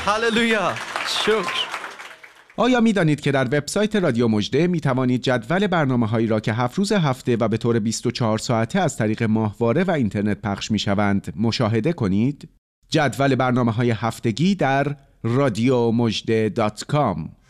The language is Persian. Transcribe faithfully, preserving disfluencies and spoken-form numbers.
هللویا. شکر. آیا می دانید که در وبسایت رادیو مژده می توانید جدول برنامه هایی را که هفت روز هفته و به طور بیست و چهار ساعته از طریق ماهواره و اینترنت پخش می شوند مشاهده کنید؟ جدول برنامه های هفتگی در رادیو مژده دات کام.